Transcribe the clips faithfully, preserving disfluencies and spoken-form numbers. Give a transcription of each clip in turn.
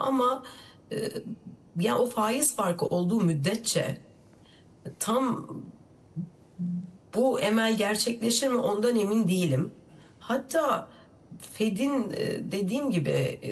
Ama e, yani o faiz farkı olduğu müddetçe tam bu emel gerçekleşir mi ondan emin değilim. Hatta Fed'in e, dediğim gibi e,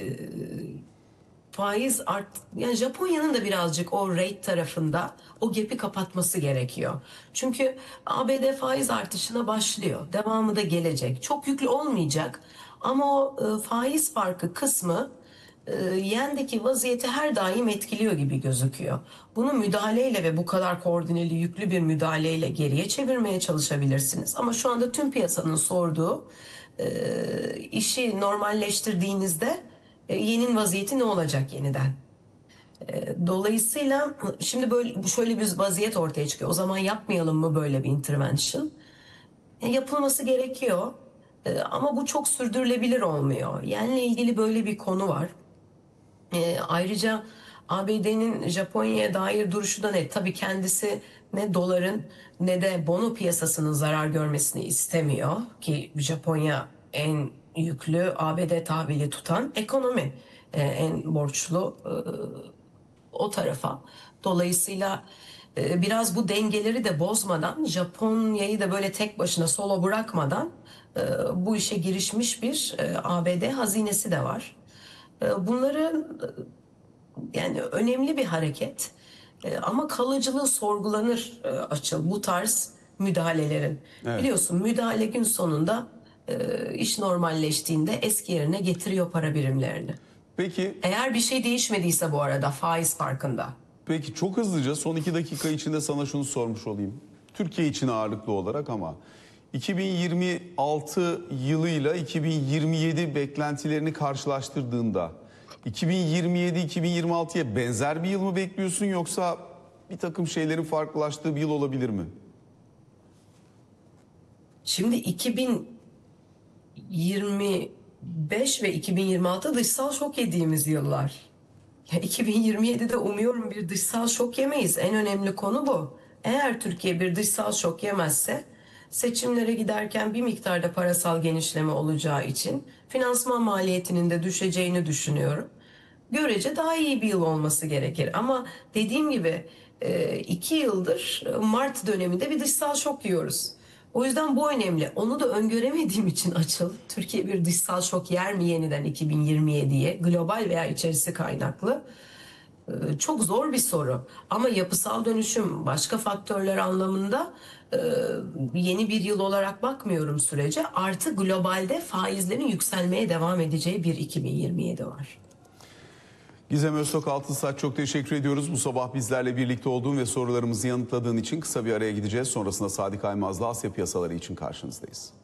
faiz art yani Japonya'nın da birazcık o rate tarafında o gap'i kapatması gerekiyor. Çünkü A B D faiz artışına başlıyor. Devamı da gelecek. Çok yüklü olmayacak ama o e, faiz farkı kısmı e, yendeki vaziyeti her daim etkiliyor gibi gözüküyor. Bunu müdahaleyle ve bu kadar koordineli yüklü bir müdahaleyle geriye çevirmeye çalışabilirsiniz. Ama şu anda tüm piyasanın sorduğu e, işi normalleştirdiğinizde e, yenin vaziyeti ne olacak yeniden? E, Dolayısıyla şimdi böyle şöyle bir vaziyet ortaya çıkıyor. O zaman yapmayalım mı böyle bir intervention? E, yapılması gerekiyor. E, ama bu çok sürdürülebilir olmuyor. Yenle ilgili böyle bir konu var. E, ayrıca A B D'nin Japonya'ya dair duruşu da net. Tabii kendisi ne doların ne de bono piyasasının zarar görmesini istemiyor ki Japonya en yüklü A B D tahvili tutan ekonomi, e, en borçlu e, o tarafa. Dolayısıyla e, biraz bu dengeleri de bozmadan, Japonya'yı da böyle tek başına solo bırakmadan e, bu işe girişmiş bir e, A B D hazinesi de var. E, Bunların yani önemli bir hareket. E, ama kalıcılığı sorgulanır e, açıl bu tarz müdahalelerin. Evet. Biliyorsun müdahale gün sonunda e, iş normalleştiğinde eski yerine getiriyor para birimlerini. Peki, Eğer bir şey değişmediyse bu arada faiz farkında. peki çok hızlıca son iki dakika içinde sana şunu sormuş olayım. Türkiye için ağırlıklı olarak ama iki bin yirmi altı yılıyla iki bin yirmi yedi beklentilerini karşılaştırdığında iki bin yirmi yedi iki bin yirmi altıya benzer bir yıl mı bekliyorsun yoksa bir takım şeylerin farklılaştığı bir yıl olabilir mi? Şimdi iki bin yirmi beş ve iki bin yirmi altı dışsal şok yediğimiz yıllar. Ya iki bin yirmi yedide umuyorum bir dışsal şok yemeyiz. En önemli konu bu. Eğer Türkiye bir dışsal şok yemezse seçimlere giderken bir miktarda parasal genişleme olacağı için finansman maliyetinin de düşeceğini düşünüyorum. Görece daha iyi bir yıl olması gerekir. Ama dediğim gibi e, iki yıldır Mart döneminde bir dışsal şok yiyoruz. O yüzden bu önemli. Onu da öngöremediğim için Açıl, Türkiye bir dışsal şok yer mi yeniden iki bin yirmi yediye, global veya içerisi kaynaklı? Ee, Çok zor bir soru. Ama yapısal dönüşüm başka faktörler anlamında e, yeni bir yıl olarak bakmıyorum sürece. Artı globalde faizlerin yükselmeye devam edeceği bir iki bin yirmi yedi var. Gizem Öztok Altınsaç, çok teşekkür ediyoruz. Bu sabah bizlerle birlikte olduğun ve sorularımızı yanıtladığın için kısa bir araya gideceğiz. Sonrasında Sadık Aymaz'la Asya piyasaları için karşınızdayız.